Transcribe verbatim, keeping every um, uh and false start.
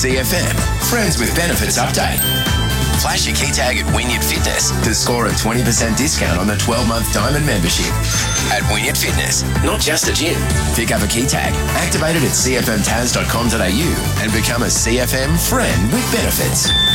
C F M, Friends with Benefits update. Flash your key tag at Wynyard Fitness to score a twenty percent discount on the twelve-month Diamond membership. At Wynyard Fitness, not just a gym. Pick up a key tag, activate it at c f m taz dot com dot a u and become a C F M friend with benefits.